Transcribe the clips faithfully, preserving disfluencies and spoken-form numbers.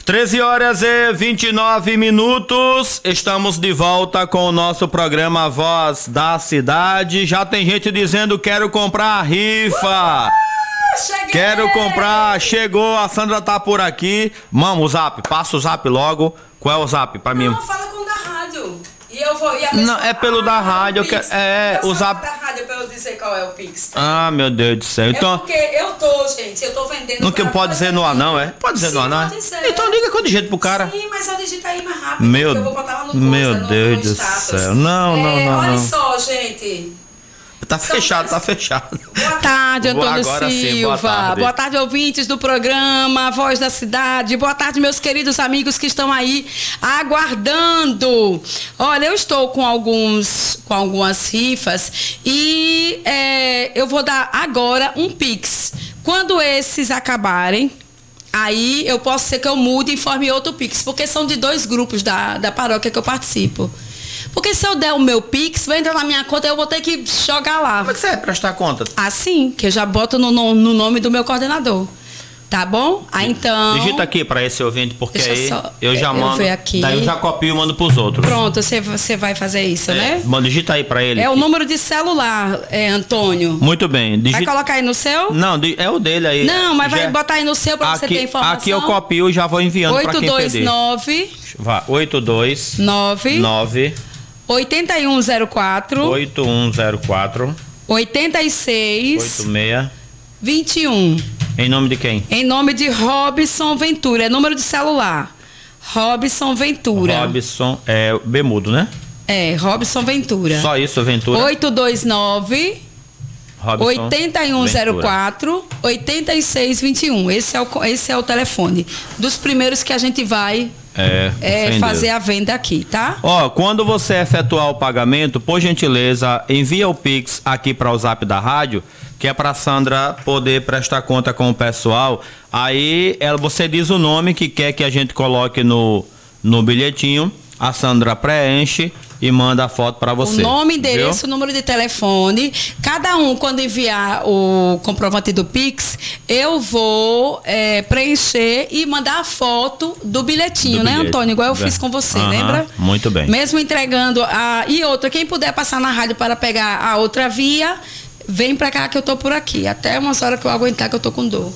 treze horas e vinte e nove minutos, estamos de volta com o nosso programa Voz da Cidade. Já tem gente dizendo quero comprar a rifa. Cheguei. Quero comprar, chegou, a Sandra tá por aqui. Mano, o zap, passa o zap logo. Qual é o zap pra mim? Não, fala com o da rádio. E eu vou. E a Não, é pelo ah, da rádio. o Que, Pix. é, eu o zap. da rádio pra eu dizer qual é o Pix. Ah, meu Deus do céu. Então. É porque eu tô, gente, eu tô vendendo. Não que pode dizer no ar, não, é? Pode dizer Sim, no ar, não? pode ser. Então liga que eu digito pro cara. Sim, mas eu digito aí mais rápido. Meu, eu vou botar lá no meu post, Deus no, no do status. céu. Não, não, é, não, olha não. só, gente. Tá fechado, tá fechado. Boa tarde, Antônio Agora Silva. sim, boa tarde. Boa tarde, ouvintes do programa Voz da Cidade. Boa tarde, meus queridos amigos que estão aí aguardando. Olha, eu estou com alguns, com algumas rifas e é, eu vou dar agora um Pix. Quando esses acabarem, aí eu posso ser que eu mude e informe outro Pix, porque são de dois grupos da, da paróquia que eu participo. Porque se eu der o meu Pix, vai entrar na minha conta, eu vou ter que jogar lá. Como é que você vai prestar conta? Assim, que eu já boto no, no, no nome do meu coordenador. Tá bom? Aí então... Digita aqui pra esse ouvinte, porque Deixa aí só- eu já eu mando. ver aqui. Daí eu já copio e mando pros outros. Pronto, você, você vai fazer isso, É, né? mano, digita aí pra ele. É o aqui. número de celular, é, Antônio. Muito bem. Vai Digita... colocar aí no seu? Não, di- é o dele aí. Não, mas vai Já- botar aí no seu pra você aqui, ter informação. Aqui eu copio e já vou enviando pra quem pedir. Vá, oito dois nove nove oito um zero quatro oito um zero quatro oito oito seis seis. vinte e um. Em nome de quem? Em nome de Robson Ventura. É número de celular. Robson Ventura. Robson, é Bemudo, né? É, Robson Ventura. Só isso, Ventura. oito dois nove Robson oito um zero Ventura. quatro oito seis vinte e um. Esse é, o, esse é o telefone dos primeiros que a gente vai É, é, sem fazer Deus. a venda aqui, tá? Ó, quando você efetuar o pagamento, por gentileza, envia o Pix aqui para o Zap da rádio, que é para Sandra poder prestar conta com o pessoal. Aí ela, você diz o nome que quer que a gente coloque no, no bilhetinho, a Sandra preenche e manda a foto para você. O nome, endereço, viu? o número de telefone. Cada um, quando enviar o comprovante do Pix, eu vou é, preencher e mandar a foto do bilhetinho, Do né, bilhete. Antônio? Igual eu Bem. fiz com você, Aham, lembra? muito bem. Mesmo entregando a... E outra, quem puder passar na rádio para pegar a outra via, vem pra cá que eu tô por aqui. Até umas horas que eu aguentar que eu tô com dor.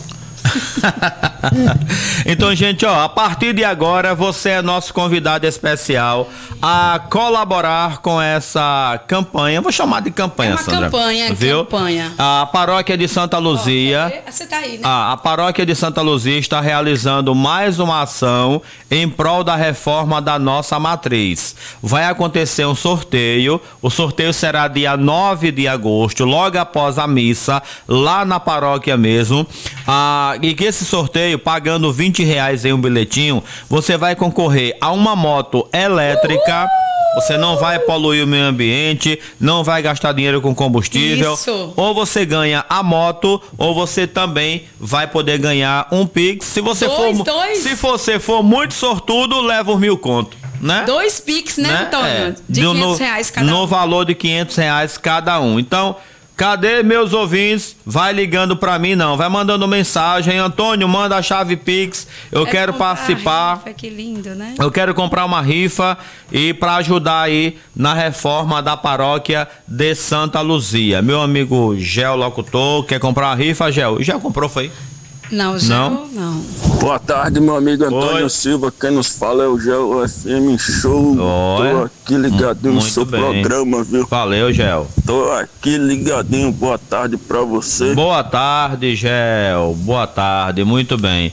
Então, gente, ó, a partir de agora você é nosso convidado especial a colaborar com essa campanha. Vou chamar de campanha, É uma Sandra. campanha, viu? campanha. A paróquia de Santa Luzia. Ó, você tá aí, né? Ah, a paróquia de Santa Luzia está realizando mais uma ação em prol da reforma da nossa matriz. Vai acontecer um sorteio. O sorteio será dia nove de agosto, logo após a missa, lá na paróquia mesmo. Ah, e que esse sorteio, pagando vinte reais em um bilhetinho, você vai concorrer a uma moto elétrica. Você não vai poluir o meio ambiente, não vai gastar dinheiro com combustível. Isso. Ou você ganha a moto, ou você também vai poder ganhar um Pix. Se você Dois, for, dois? se você for muito sortudo, leva os mil conto, né? Dois Pix, né, Antônio? É. De No- quinhentos reais cada No um. valor de quinhentos reais cada um. Então, cadê meus ouvintes? Vai ligando pra mim, não. Vai mandando mensagem. Antônio, manda a chave Pix. Eu É quero comprar a participar. rifa, que lindo, né? Eu quero comprar uma rifa e para ajudar aí na reforma da paróquia de Santa Luzia. Meu amigo Gel Locutor, quer comprar uma rifa, Gel? Já comprou, foi? Não, já Não? não. Boa tarde, meu amigo Antônio Oi. Silva. Quem nos fala é o Gel F M Show. Olha. Tô aqui ligadinho no Muito seu bem. programa, viu? Valeu, Gel. Tô aqui ligadinho. Boa tarde pra você. Boa tarde, Gel. Boa tarde, muito bem.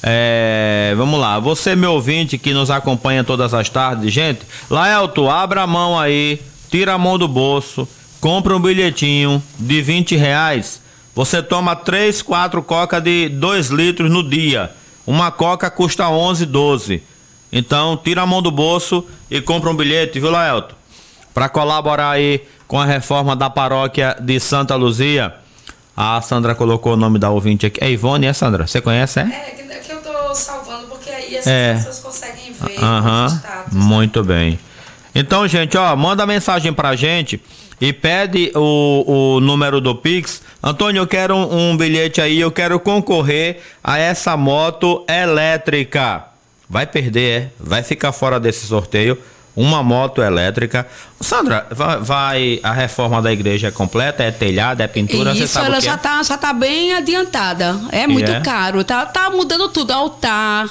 É, vamos lá, você meu ouvinte que nos acompanha todas as tardes, gente, Laelto, abra a mão aí, tira a mão do bolso, compra um bilhetinho de vinte reais, você toma três, quatro coca de dois litros no dia, uma coca custa onze, doze, então tira a mão do bolso e compra um bilhete, viu, Laelto? Para colaborar aí com a reforma da paróquia de Santa Luzia. A Sandra colocou o nome da ouvinte aqui. É Ivone, é, Sandra? Você conhece, é? É, que, que eu tô salvando, porque aí essas É. pessoas conseguem ver Aham, os status. muito bem. Então, gente, ó, manda mensagem pra gente e pede o, o número do Pix. Antônio, eu quero um, um bilhete aí, eu quero concorrer a essa moto elétrica. vai perder, é, vai ficar fora desse sorteio. Uma moto elétrica. Sandra, vai, vai a reforma da igreja é completa? É telhado, é pintura? Isso, você sabe ela o que já é? tá, já tá bem adiantada. É muito é? caro. Tá, tá mudando tudo. Altar,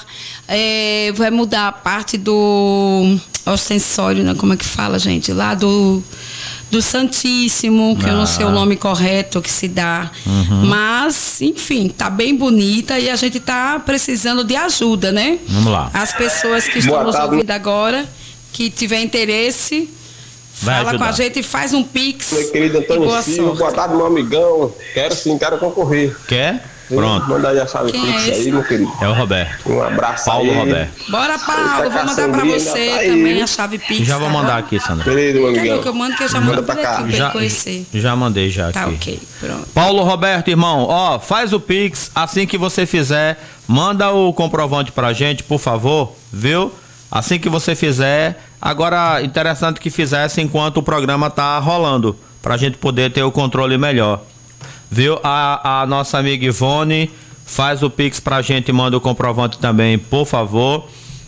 é, vai mudar a parte do ostensório, né? Como é que fala, gente? Lá do, do Santíssimo, que ah. eu não sei o nome correto que se dá. Uhum. Mas, enfim, tá bem bonita e a gente tá precisando de ajuda, né? Vamos lá. As pessoas que estão nos ouvindo agora, que tiver interesse, vai fala ajudar. com a gente e faz um pix. Meu querido Antônio boa Silva, sorte. boa tarde, meu amigão. Quero sim, quero concorrer. Quer? Pronto. Manda aí a chave Quem pix é esse? aí, meu querido. É o Roberto. Um abraço Paulo aí. Roberto. Bora, Paulo, vou mandar pra você tá aí. também a chave pix. Já vou tá mandar bom? aqui, Sandra. Querido, meu Quer amigão. que eu mando que eu já Manda mando pra por cá. aqui pra ele Já, conhecer. já mandei já aqui. Tá ok, pronto. Paulo Roberto, irmão, ó, faz o Pix, assim que você fizer, manda o comprovante pra gente, por favor, viu? Assim que você fizer, agora interessante que fizesse enquanto o programa tá rolando, pra gente poder ter o controle melhor. Viu? A, a nossa amiga Ivone faz o Pix pra gente e manda o comprovante também, por favor.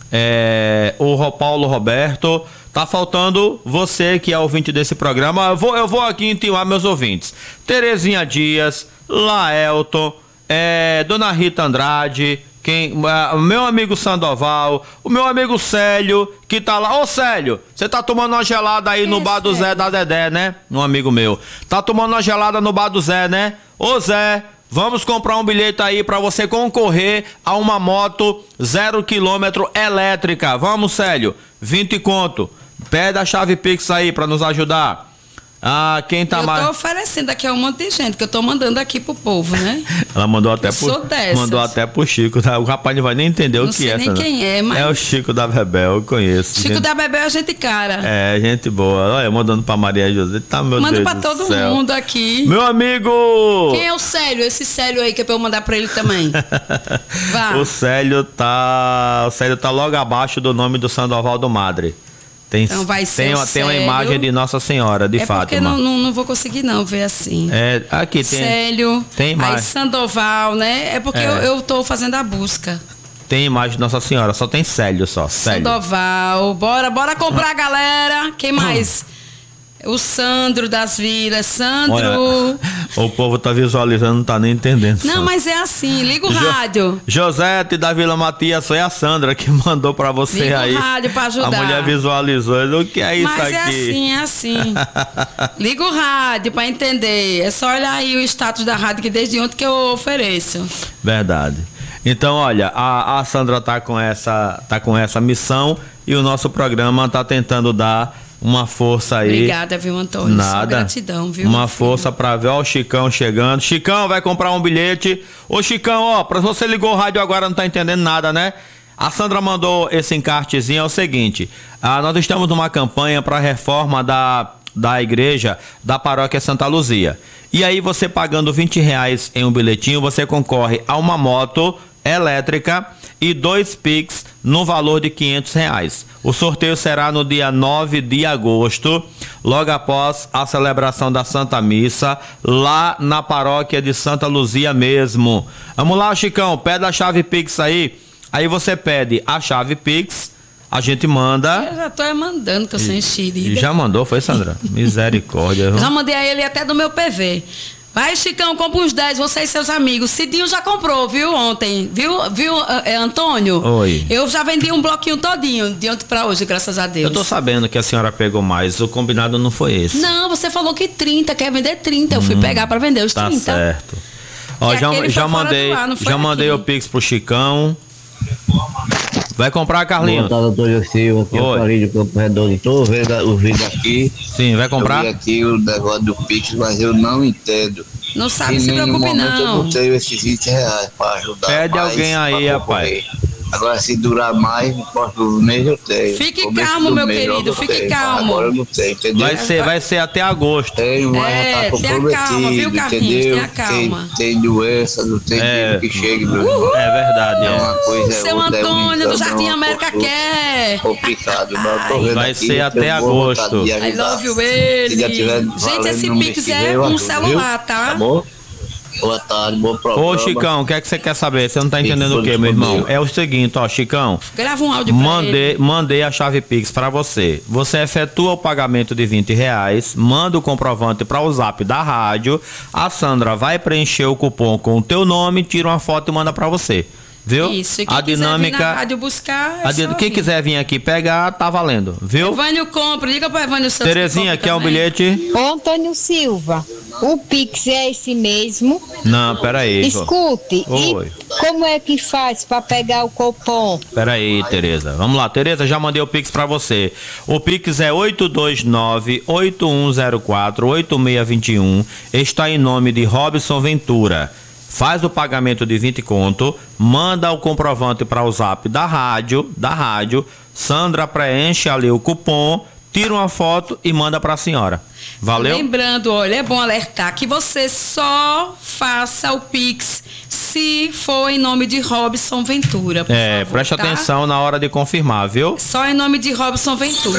É, o Paulo Roberto, tá faltando você que é ouvinte desse programa. Eu vou, eu vou aqui intimar meus ouvintes. Terezinha Dias, Laelton, é, Dona Rita Andrade, quem, uh, meu amigo Sandoval, o meu amigo Célio, que tá lá. Ô Célio, você tá tomando uma gelada aí no bar do Zé da Dedé, né? Um amigo meu. Tá tomando uma gelada no bar do Zé, né? Ô Zé, vamos comprar um bilhete aí pra você concorrer a uma moto zero quilômetro elétrica. Vamos, Célio, vinte conto. Pede a chave Pix aí pra nos ajudar. Ah, quem tá eu mais? tô oferecendo aqui a um monte de gente que eu tô mandando aqui pro povo, né? Ela mandou até eu pro sou dessas. mandou até pro Chico, tá? O rapaz não vai nem entender Não o que sei é nem essa. quem é, mas- É o Chico da Bebel, eu conheço. Chico gente... da Bebel é gente cara. É, gente boa. Olha, mandando pra Maria José. Tá, meu Manda Deus pra do todo céu. mundo aqui. Meu amigo! Quem é o Célio? Esse Célio aí que é pra eu mandar pra ele também. Vá. O Célio tá. O Célio tá logo abaixo do nome do Sandoval do Madre. Tem, Então vai ser tem, o uma, tem uma Célio. imagem de Nossa Senhora, de é porque Fátima. não, não, não vou conseguir não ver assim. É, aqui tem. Célio, tem aí mais. Sandoval, né? É porque É. eu, eu tô fazendo a busca. Tem imagem de Nossa Senhora, só tem Célio só. Célio. Sandoval, bora, bora comprar, galera. Quem mais? O Sandro das Vilas. Sandro. Olha, o povo tá visualizando, não tá nem entendendo. Não, Sandra. mas é assim, liga o Jo- rádio. Josete da Vila Matias, foi a Sandra que mandou pra você Liga o aí. rádio pra ajudar. A mulher visualizou. O que é isso Mas aqui? é assim, é assim. Liga o rádio pra entender. É só olhar aí o status da rádio que desde ontem que eu ofereço. Verdade. Então, olha, a, a Sandra tá com essa tá com essa missão e o nosso programa tá tentando dar uma força aí. Obrigada, viu, Antônio? Só Nada. gratidão, viu? Uma meu força pra ver ó, o Chicão chegando. Chicão, vai comprar um bilhete. Ô Chicão, ó, pra você ligou o rádio agora, não tá entendendo nada, né? A Sandra mandou esse encartezinho, é o seguinte, ah, nós estamos numa campanha para reforma da, da igreja da paróquia Santa Luzia. E aí você pagando vinte reais em um bilhetinho, você concorre a uma moto elétrica e dois Pix no valor de quinhentos reais. O sorteio será no dia nove de agosto, logo após a celebração da Santa Missa, lá na paróquia de Santa Luzia mesmo. Vamos lá, Chicão, pede a chave Pix aí. Aí você pede a chave Pix, a gente manda. Eu já tô é mandando, que eu sou enxerida. Já mandou, foi, Sandra? Misericórdia. Eu já mandei a ele até do meu P V. Vai, Chicão, compra uns dez, você e seus amigos. Cidinho já comprou, viu, ontem. Viu, viu, é, Antônio? Oi. Eu já vendi um bloquinho todinho, de ontem pra hoje, graças a Deus. Eu tô sabendo que a senhora pegou mais, o combinado não foi esse. Não, você falou que trinta, quer vender trinta. Eu fui pegar pra vender os Tá trinta. certo. Ó, Que já, aquele já foi fora mandei, do ar, não foi já mandei aqui. o Pix pro Chicão. Vai comprar, Carlinhos? Boa tarde, doutor Silva, aqui é Oi. o Farid do Campo Redondo. Tô vendo o vídeo aqui. Sim, vai comprar? Eu vi aqui o negócio do Pix, mas eu não entendo. Não sabe, Em se nenhum preocupe momento eu não. não tenho esses vinte reais para ajudar. Pede mais, alguém aí, pra rapaz. concorrer. Agora, se durar mais, no próximo mês eu tenho. Fique Começo calmo, do meu mês querido, eu fique tenho, calmo. Agora eu não tenho, entendeu? Vai ser, vai ser até agosto. Tenho, mas É, já tá tenha comprometido, calma, viu, Carlinhos? entendeu? Tenha calma. Tem, tem doença, não tem É. dinheiro que chegue, meu irmão. É verdade, É é. uma coisa, é Seu outra, é um Antônio do exame, Jardim é uma América consulta. quer. Complicado, mas eu tô Ai. vendo Vai aqui, ser eu até tenho boa vontade agosto. de I ajudar. love you, Se já ele. tiver Gente, valendo esse no mês Pix que vem, é eu um ajudo, celular, viu? tá? Tá bom? Boa tarde, bom programa. Ô, Chicão, o que é que você quer saber? Você não tá entendendo o que, meu irmão? É o seguinte, ó, Chicão. Grava um áudio pra Mandei, ele. mandei a chave Pix pra você. Você efetua o pagamento de vinte reais, manda o comprovante para o zap da rádio. A Sandra vai preencher o cupom com o teu nome, tira uma foto e manda pra você. Viu? Isso, e quem a quiser dinâmica. vir na rádio buscar, é a din- só quem vir. quiser vir aqui pegar, tá valendo, viu? Evânio compra, liga pro Evânio Santos. Terezinha, que aqui é um compra também. bilhete. Ô, Antônio Silva, o Pix é esse mesmo? Não, peraí. Escute, Oi. e como é que faz para pegar o cupom? Peraí, Tereza. Vamos lá, Tereza, já mandei o Pix pra você. O Pix é oito dois nove, oito um zero quatro, oito seis dois um. Está em nome de Robson Ventura. Faz o pagamento de vinte conto, manda o comprovante para o zap da rádio, da rádio. Sandra preenche ali o cupom, tira uma foto e manda para a senhora. Valeu? Lembrando, olha, é bom alertar que você só faça o Pix se for em nome de Robson Ventura. Por É, favor, preste tá? atenção na hora de confirmar, viu? Só em nome de Robson Ventura.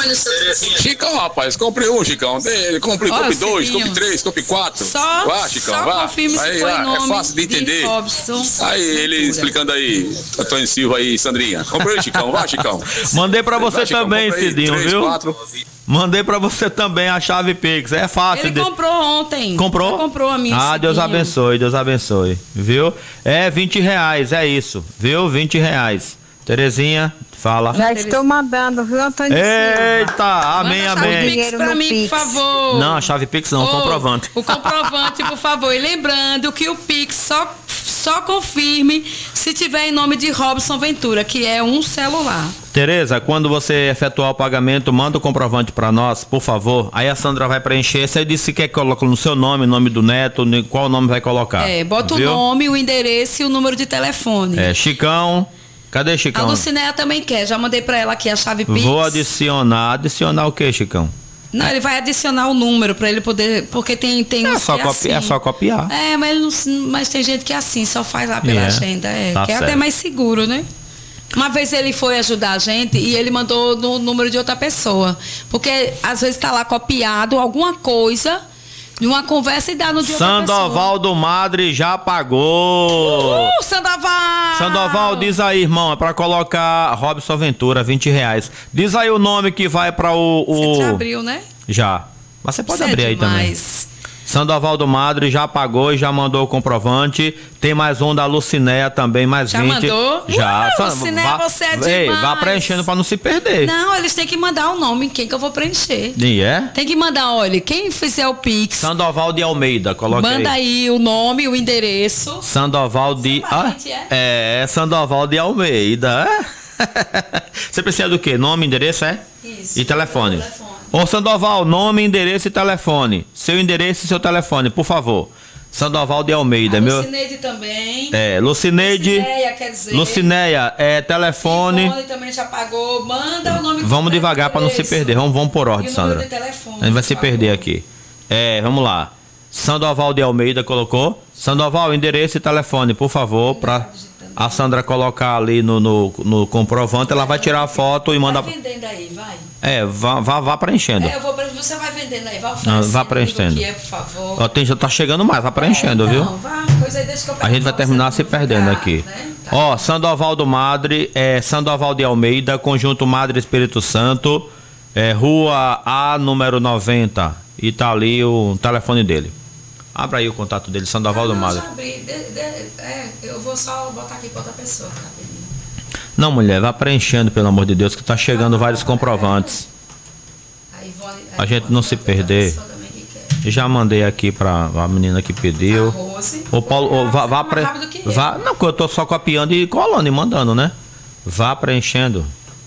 Chicão, rapaz, compre um, Chicão. Dele, compre, Ó, compre dois, Cidinho. compre três, compre quatro. Só, Vá, Chicão, só vá. confirme se Aí, foi em lá, nome é fácil de entender. Robson Aí ele Ventura. explicando aí, Antônio Silva aí, Sandrinha. Compre aí, Chicão, vá, Chicão. Mandei pra você Vai, Chicão, também, compra aí, Cidinho, três, viu? quatro. Mandei pra você também a chave Pix. É fácil. Ele de... comprou ontem. Comprou? Já comprou a minha. Ah, Deus Cidinho. abençoe, Deus abençoe. Viu? É vinte reais, é isso. Viu? vinte reais. Terezinha, fala. Já estou mandando, viu, Antônio Eita, Silva? amém, Manda a chave amém. Pix Dinheiro pra no mim, por Pix. favor. Não, a chave Pix não, o Ô, comprovante. O comprovante, por favor. E lembrando que o Pix só, só confirme se tiver em nome de Robson Ventura, que é um celular. Tereza, quando você efetuar o pagamento, manda o comprovante pra nós, por favor. Aí a Sandra vai preencher. Você disse que quer que coloque no seu nome, nome do neto, ne- qual nome vai colocar? É, bota viu? o nome, o endereço e o número de telefone. É, Chicão. Cadê A Chicão? Lucinéia também quer. Já mandei pra ela aqui a chave Pix. Vou adicionar. Adicionar o que, Chicão? Não, ele vai adicionar o número pra ele poder. Porque tem, tem É uns só, que copi- assim. é só copiar. É, mas, ele não- mas tem gente que é assim, só faz lá pela É, agenda. É, tá que é até certo. mais seguro, né? Uma vez ele foi ajudar a gente e ele mandou no número de outra pessoa. Porque às vezes tá lá copiado alguma coisa de uma conversa e dá no de outra pessoa. Sandoval do Madre já pagou. Uh, Sandoval! Sandoval, diz aí, irmão, é pra colocar Robson Ventura, vinte reais. Diz aí o nome que vai pra o... o... Você já abriu, né? Já. Mas você pode Isso é abrir aí também. demais. Sandoval do Madre já pagou e já mandou o comprovante. Tem mais um da Lucinéia também, mais Já vinte. mandou? Já. Uh, Sa- Lucinéia, vá- você é Ei, demais. vá preenchendo pra não se perder. Não, eles têm que mandar o nome, quem que eu vou preencher. E é? Tem que mandar, olha, quem fizer o Pix, Sandoval de Almeida, coloca manda aí. aí o nome, o endereço. Sandoval de... Seu parente, ah, é, Sandoval de Almeida. Você precisa do quê? Nome, endereço, é? Isso. E telefone. Telefone. Ô, Sandoval, nome, endereço e telefone. Seu endereço e seu telefone, por favor. Sandoval de Almeida, A meu... Lucineide também. É, Lucineide... Lucinéia, quer dizer. Lucinéia, é telefone... Ivone também já pagou. Manda o nome. Vamos completo, devagar para não se endereço. perder. Vamos, vamos por E ordem, o Sandra. número de telefone, A gente vai se por perder favor. aqui. É, vamos lá. Sandoval de Almeida colocou. Sandoval, endereço e telefone, por favor, para a Sandra colocar ali no, no, no comprovante. Ela vai tirar a foto e manda. Vai vendendo aí, vai. É, vá, vá, vá preenchendo. É, eu vou, pre- você vai vendendo aí, vai Ah, oferecendo. vá preenchendo. tudo que é, por favor. Ó, tem, já tá chegando mais, vá preenchendo, É, viu? Não, vá, coisa aí, deixa que eu A gente vai pego terminar você se no perdendo lugar, aqui. né? Tá. Ó, Sandoval do Madre, é, Sandoval de Almeida, Conjunto Madre Espírito Santo, é, Rua A, número noventa. E tá ali o telefone dele. Abra aí o contato dele, Sandoval do Ah, não, Madre. já abri. De- de- é, eu vou só botar aqui pra outra pessoa, rapidinho. Não, mulher, vá preenchendo, pelo amor de Deus, que tá chegando vários comprovantes. A Ivone, A gente não se outra perder. pessoa também que quer. Já mandei aqui pra a menina que pediu. A Rose. Ô, Paulo, ô, vá, vá, mais pre... rápido que eu. vá. Não, que eu tô só copiando e colando e mandando, né? Vá preenchendo.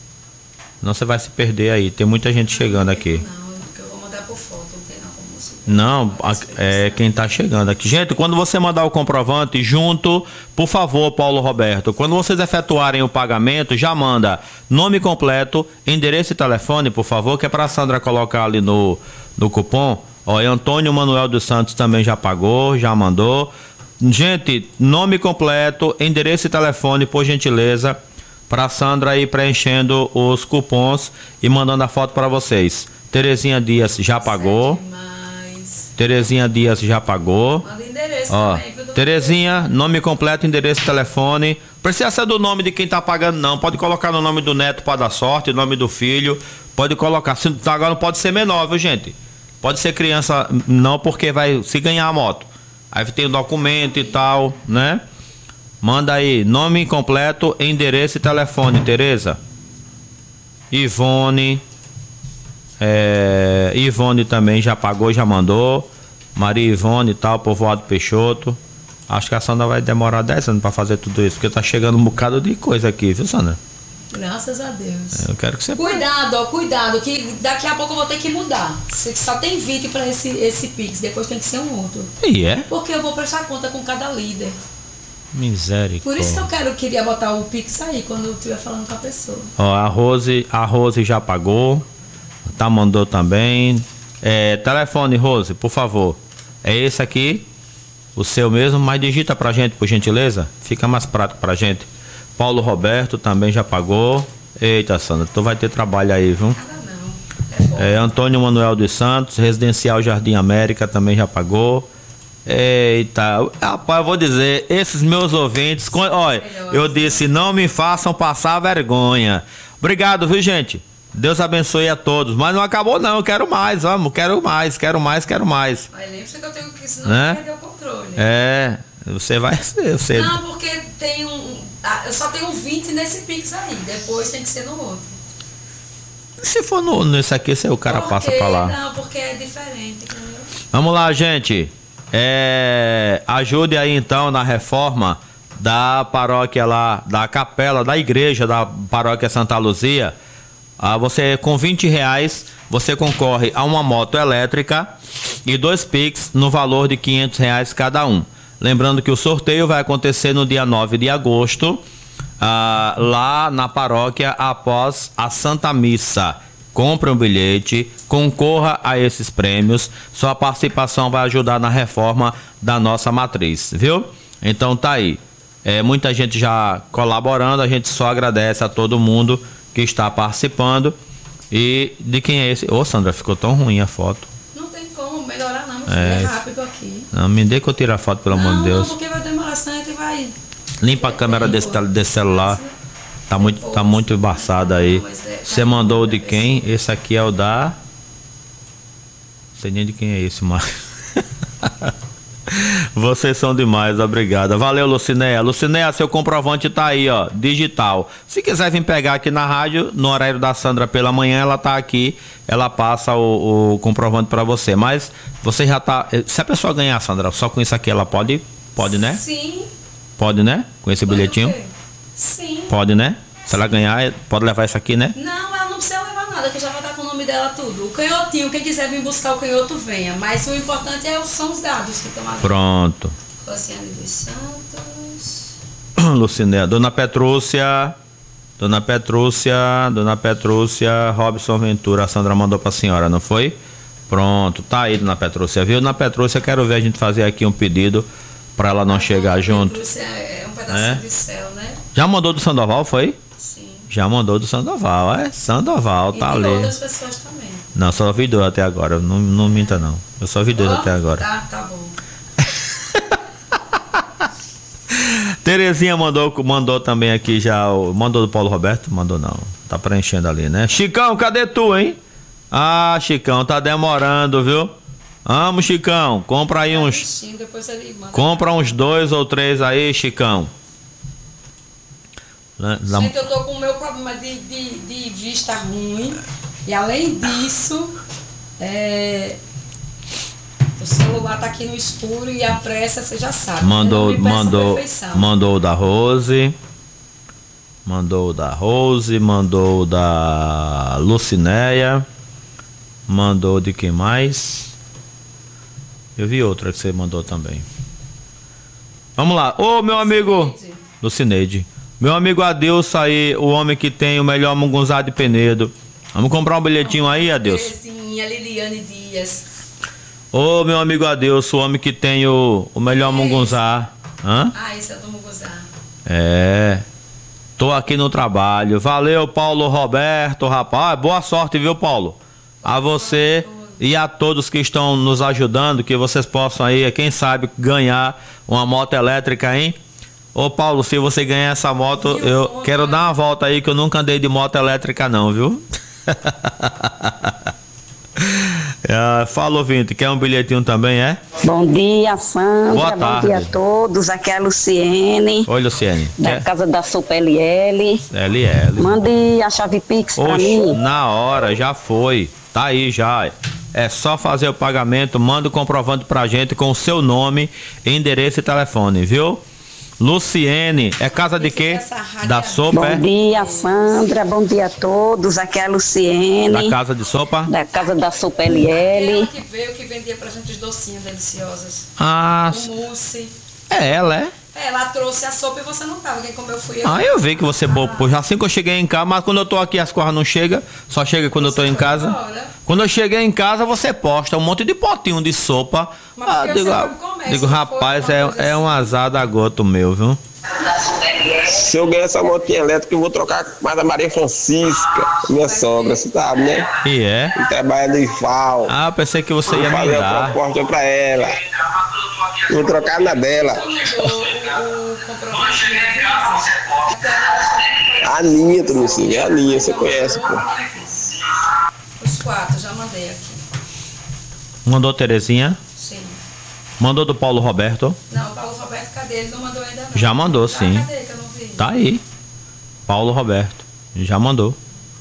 Não, você vai se perder aí. Tem muita gente chegando aqui. Não, porque eu vou mandar por foto, não tem não como você. Não, a- é quem tá chegando aqui. Gente, quando você mandar o comprovante junto, por favor, Paulo Roberto, quando vocês efetuarem o pagamento, já manda nome completo, endereço e telefone, por favor, que é pra Sandra colocar ali no, no cupom. Ó, e Antônio Manuel dos Santos também já pagou, já mandou. Gente, nome completo, endereço e telefone, por gentileza, pra Sandra ir preenchendo os cupons e mandando a foto para vocês. Terezinha Dias já pagou. Mas. Terezinha Dias já pagou. Manda endereço. endereço Ó, também, viu, do Terezinha, nome completo, endereço, telefone. Precisa ser do nome de quem tá pagando, não. Pode colocar no nome do neto para dar sorte, nome do filho. Pode colocar. Se, agora não pode ser menor, viu, gente? Pode ser criança, não, porque vai se ganhar a moto. Aí tem o documento e tal, né? Manda aí, nome completo, endereço e telefone, Tereza. Ivone. É, Ivone também já pagou, já mandou. Maria Ivone e tal, Povoado Peixoto. Acho que a Sandra vai demorar dez anos pra fazer tudo isso, porque tá chegando um bocado de coisa aqui, viu, Sandra? Graças a Deus. Eu quero que você... Cuidado, ó, cuidado, que daqui a pouco eu vou ter que mudar. Se- Só tem vídeo pra esse, esse Pix, depois tem que ser um outro. E é? Porque eu vou prestar conta com cada líder. Misericórdia. Por isso que eu quero, queria botar o Pix aí, quando eu estiver falando com a pessoa. Ó, a Rose, a Rose já pagou. Tá, mandou também. É, telefone, Rose, por favor. É esse aqui, o seu mesmo, mas digita pra gente, por gentileza. Fica mais prático pra gente. Paulo Roberto também já pagou. Eita, Sandra, tu vai ter trabalho aí, viu? Nada não. É bom. É, Antônio Manuel dos Santos, Residencial Jardim América também já pagou. Eita, rapaz, eu vou dizer, esses meus ouvintes, co- olha, eu disse, não me façam passar vergonha. Obrigado, viu, gente? Deus abençoe a todos. Mas não acabou não, eu quero mais, vamos, quero mais, quero mais, quero mais. Mas lembre-se que eu tenho que, senão Né? eu vou perder o controle. É, você vai ser, você... Não, porque tem um. ah, Eu só tenho vinte nesse Pix aí. Depois tem que ser no outro. Se for no, nesse aqui, se o cara Por passa quê? pra lá. Não, porque é diferente, entendeu? Vamos lá, gente. É, ajude aí então na reforma da paróquia lá, da capela, da igreja da paróquia Santa Luzia. Ah, você com vinte reais você concorre a uma moto elétrica e dois Pix no valor de quinhentos reais cada um. Lembrando que o sorteio vai acontecer no dia nove de agosto, ah, lá na paróquia após a Santa Missa. Compre um bilhete, concorra a esses prêmios. Sua participação vai ajudar na reforma da nossa matriz, viu? Então tá aí. É, muita gente já colaborando, a gente só agradece a todo mundo que está participando. E de quem é esse? Ô, Sandra, ficou tão ruim a foto. Não tem como melhorar, não. Meu É. filho, é rápido aqui. Não, me dê que eu tire a foto, pelo amor não, de Deus. não, porque vai demorar bastante e vai. Limpa a câmera desse, tel- desse celular. Tá muito, tá muito embaçado aí. Você mandou o de quem? Esse aqui é o da... Não sei nem de quem é esse, mas... Vocês são demais, obrigado. Valeu, Lucinéia. Lucinéia, seu comprovante tá aí, ó, digital. Se quiser vir pegar aqui na rádio, no horário da Sandra pela manhã, ela tá aqui, ela passa o, o comprovante pra você. Mas você já tá... Se a pessoa ganhar, Sandra, só com isso aqui, ela pode, pode, né? Sim. Pode, né? Com esse bilhetinho? Pode o quê? Sim. Pode, né? Se ela ganhar, pode levar isso aqui, né? Não, ela não precisa levar nada, que já vai estar com o nome dela tudo. O canhotinho, quem quiser vir buscar o canhoto, venha. Mas o importante é, são os dados que estão ali. Pronto. Rociane dos Santos. Lucinéia. Dona Petrúcia. Dona Petrúcia. Dona Petrúcia. Robson Ventura. A Sandra mandou pra senhora, não foi? Pronto. Tá aí, Dona Petrúcia. Viu? Dona Petrúcia, quero ver a gente fazer aqui um pedido pra ela não chegar junto. Petrúcia é um pedacinho É? de céu, né? Já mandou do Sandoval, foi? Sim. Já mandou do Sandoval. É, Sandoval, E tá de ali. outras pessoas também. Não, só ouvi dois até agora. Não, não minta, não. Eu só ouvi dois Ó, até agora. Tá, tá bom. Terezinha mandou, mandou também aqui já. o- Mandou do Paulo Roberto? Mandou não. Tá preenchendo ali, né? Chicão, cadê tu, hein? Ah, Chicão, tá demorando, viu? Vamos, Chicão. Compra aí uns. Bichinho, depois ele manda. Compra uns dois ou três aí, Chicão. Né? Dá- Gente, eu tô com o meu problema de, de, de vista ruim. E além disso, é, o celular tá aqui no escuro e a pressa, você já sabe. Mandou, né? Não me peça mandou, perfeição. mandou o da Rose. Mandou o da Rose. Mandou o da Lucinéia. Mandou de quem mais? Eu vi outra que você mandou também. Vamos lá. Ô, meu amigo Lucineide. Lucineide. Meu amigo Adilson aí, o homem que tem o melhor mungunzá de Penedo. Vamos comprar um bilhetinho aí, Adilson? Terezinha, Liliane Dias. Ô, meu amigo Adilson, o homem que tem o, o melhor Esse. mungunzá. Hã? Ah, esse é do Muguzá. É. Tô aqui no trabalho. Valeu, Paulo Roberto, rapaz. Boa sorte, viu, Paulo? A você e a todos que estão nos ajudando, que vocês possam aí, quem sabe, ganhar uma moto elétrica, hein? Ô Paulo, se você ganhar essa moto, eu quero dar uma volta aí, que eu nunca andei de moto elétrica não, viu? É, fala, ouvinte, quer um bilhetinho também, é? Bom dia, Sandra. Boa tarde. Bom dia a todos. Aqui é a Luciene. Oi, Luciene. Da Quer? casa da Sopa L L. L L. Mande a chave Pix pra Oxe, mim. na hora, já foi. Tá aí já. É só fazer o pagamento, manda o comprovante pra gente com o seu nome, endereço e telefone, viu? Luciene, é casa de quê? Da sopa, Bom é? dia, Sandra. Bom dia a todos. Aqui é a Luciene. Da casa de sopa? Da casa da Sopa L L. Ela que veio, que vendia pra gente os docinhos deliciosos. Ah, O mousse. é ela, é? É, ela trouxe a sopa e você não tava. Quem comeu fui eu. Ah, eu vi que você bopou. Assim que eu cheguei em casa, mas quando eu tô aqui as coisas não chegam, só chega quando eu tô em casa. embora. Quando eu cheguei em casa, você posta um monte de potinho de sopa. Mas Ah, porque digo, você ah, foi comer, digo se não rapaz, for uma é, coisa é um azar da gota o meu, viu? Se eu ganhar essa motinha elétrica, eu vou trocar mais a Maria Francisca, minha sogra, você sabe, né? E é? Que trabalha no I F A O. Ah, eu pensei que você ia me Fazer a dar. proposta pra ela. Vou trocar na dela. A Aninha, tu não sei, é a Aninha, você conhece, pô. Os quatro, já mandei aqui. Mandou Terezinha? Sim. Mandou do Paulo Roberto? Não, o Paulo Roberto, cadê? Ele não mandou ainda não. Já mandou, sim. Ah, cadê que eu não vi? Tá aí. Paulo Roberto. Já mandou.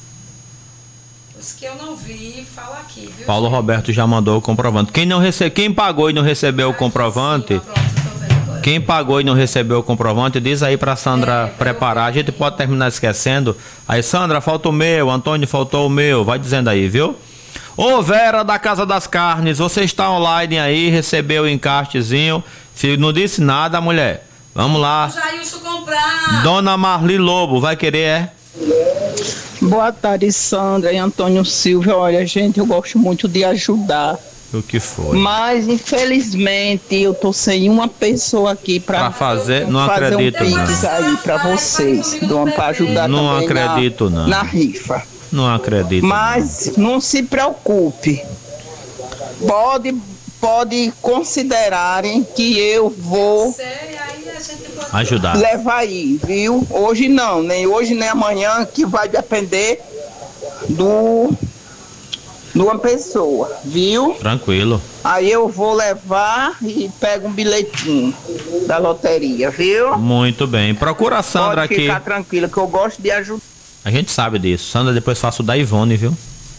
Os que eu não vi, fala aqui, viu? Paulo Roberto já mandou o comprovante. Quem não rece... Quem pagou e não recebeu o comprovante, quem pagou e não recebeu o comprovante, diz aí pra Sandra preparar. A gente pode terminar esquecendo. Aí, Sandra, falta o meu, Antônio, faltou o meu. Vai dizendo aí, viu? Ô Vera da Casa das Carnes, você está online aí, recebeu o encastezinho. Se não disse nada, mulher. Vamos lá. Jailson comprar. Dona Marli Lobo, vai querer, é? Boa tarde, Sandra e Antônio Silva. Olha, gente, eu gosto muito de ajudar. O que foi? Mas, infelizmente, eu tô sem uma pessoa aqui pra, Pra fazer, não fazer acredito, um pix não. aí pra vocês, pra ajudar Não também na- acredito, não. na rifa. Não acredito. Mas não se preocupe. Pode, pode considerarem que eu vou Ajudar. levar aí, viu? Hoje não, nem hoje nem amanhã, que vai depender do de uma pessoa, viu? Tranquilo. Aí eu vou levar e pego um bilhetinho da loteria, viu? Muito bem. Procura a Sandra Pode aqui. ficar tranquila que eu gosto de ajudar. A gente sabe disso. Sandra, depois faço o da Ivone, viu?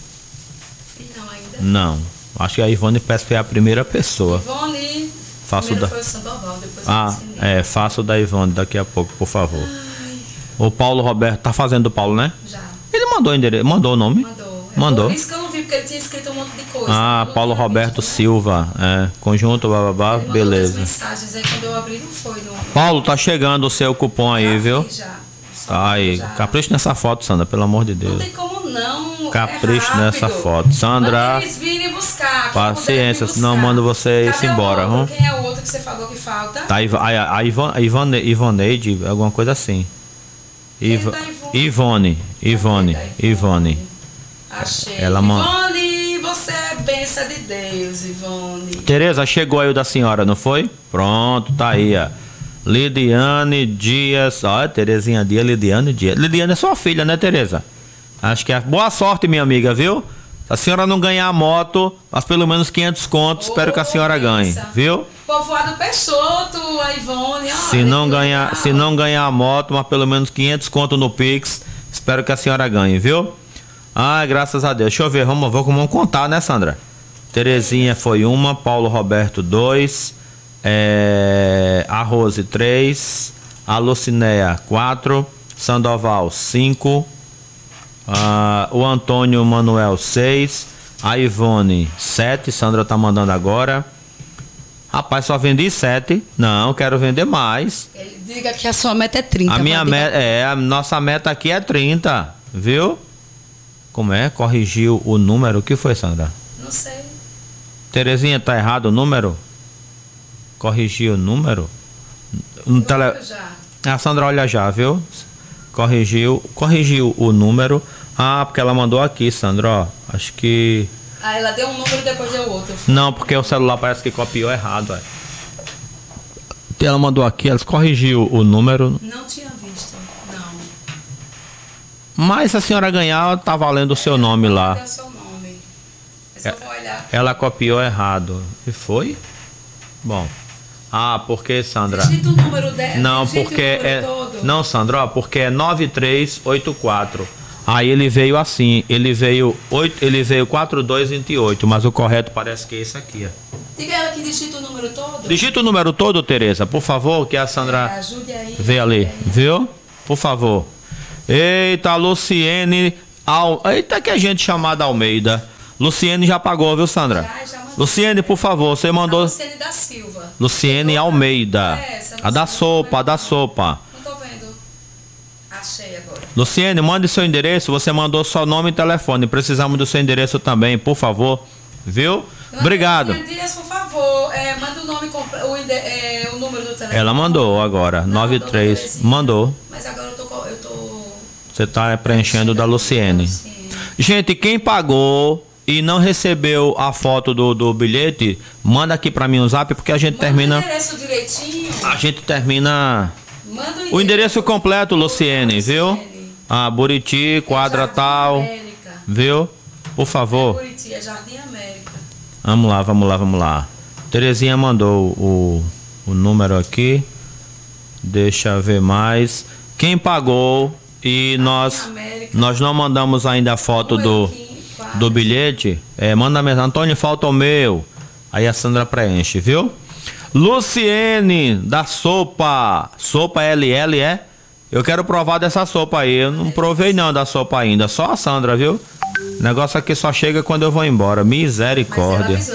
Não. Acho que a Ivone parece que é a primeira pessoa. Ivone. Faço Primeiro da... foi o Sandoval, depois Ah, é. Faço o da Ivone daqui a pouco, por favor. O Paulo Roberto. Tá fazendo do Paulo, né? Já. Ele mandou o endereço. Mandou o nome? Mandou. Mandou. Por isso que eu não vi, porque ele tinha escrito um monte de coisa. Ah, Paulo Roberto Silva. É. Conjunto, bababá. As Beleza. mensagens aí, quando eu abri, não foi. Não. Paulo, tá chegando o seu cupom aí, viu? Já. Tá aí. Capricha nessa foto, Sandra, pelo amor de Deus. Não tem como não. Capricha é nessa rápido. foto. Sandra. Manda eles virem buscar. que Paciência, puder vir senão buscar. mando você ir Cadê o embora, outro? viu? Quem é o outro que você falou que falta? Tá, a, a, a Ivone, Ivone, Ivoneide, alguma coisa assim. Iv, Ivone, Ivone, Ivone. Achei. Ela manda. Ivone, você é benção de Deus, Ivone. Tereza, chegou aí o da senhora, não foi? Pronto, tá aí, ó. Lidiane Dias, ó, Terezinha Dias, Lidiane Dias. Lidiane é sua filha, né, Tereza? Acho que é. Boa sorte, minha amiga, viu? Se a senhora não ganhar a moto, mas pelo menos quinhentos contos, espero que a senhora ganhe, viu? Povoado Peixoto, a Ivone. Olha, Se não ganhar, se não ganhar a moto, mas pelo menos quinhentos conto no Pix, espero que a senhora ganhe, viu? Ah, graças a Deus. Deixa eu ver, vamos, vamos contar, né, Sandra? Terezinha foi uma, Paulo Roberto dois, é, a Rose três, a Lucinéia quatro, Sandoval cinco, ah, o Antônio Manuel seis, a Ivone sete, Sandra tá mandando agora. Rapaz, só vendi sete. Não, quero vender mais. Ele diga que a sua meta é trinta. A minha pode meta, é, a nossa meta aqui é trinta, viu? Como é? Corrigiu o número? O que foi, Sandra? Não sei. Terezinha, tá errado o número? Corrigiu o número? No tele... A Sandra olha já, viu? Corrigiu, corrigiu o número. Ah, porque ela mandou aqui, Sandra, ó. Acho que Aí ela deu um número e depois deu outro. Não, porque o celular parece que copiou errado. É. Ela mandou aqui, ela corrigiu o número. Não tinha visto, não. Mas se a senhora ganhar, tá valendo o seu nome lá. Deu seu nome. Mas eu vou olhar. Ela copiou errado. E foi? Bom. Ah, porque, Sandra? Digita o número dela. Não, porque é. Não, Sandra, ó, porque é nove três oito quatro. Aí ele veio assim, ele veio oito, ele veio quatro dois dois oito, mas o correto parece que é esse aqui, ó. Diga ela que digita o número todo. Digita o número todo, Tereza, por favor, que a Sandra É, ajude aí. vê ali, viu? Por favor. Eita, Luciene Al... Eita, que a gente chamada Almeida. Luciene já pagou, viu, Sandra? Já, já mandou. Luciene, por favor, você mandou. A Luciene da Silva. Luciene Almeida. É, essa A da Luciene sopa, a da sopa. Não tô vendo. Achei agora. Luciene, mande seu endereço. Você mandou só nome e telefone. Precisamos do seu endereço também, por favor. Viu? Obrigado. Endereço, por favor. É, manda o nome, compre- o, ide- é, o número do telefone. Ela mandou agora. nove três. Mandou. Mas agora eu tô. co- Eu tô... Você está preenchendo da Luciene. Gente, quem pagou e não recebeu a foto do, do bilhete, manda aqui para mim o zap, porque a gente Manda termina. o endereço direitinho. A gente termina. Manda o endereço. O endereço completo, Luciene, viu? Ah, Buriti, quadra tal. América. Viu? Por favor. Buriti, é Jardim América. Vamos lá, vamos lá, vamos lá. Terezinha mandou o, o número aqui. Deixa eu ver mais. Quem pagou e nós nós não mandamos ainda a foto do, do bilhete. É, manda mensagem. Antônio, falta o meu. Aí a Sandra preenche, viu? Luciene, da sopa. Sopa L L, é? Eu quero provar dessa sopa aí. Eu não provei não da sopa ainda. Só a Sandra, viu? O negócio aqui só chega quando eu vou embora. Misericórdia.